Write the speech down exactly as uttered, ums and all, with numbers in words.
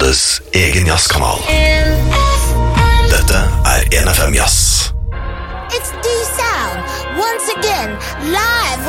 P-radioens egen jazzkanal. Dette er N F M Jazz. It's D-Sound, once again, live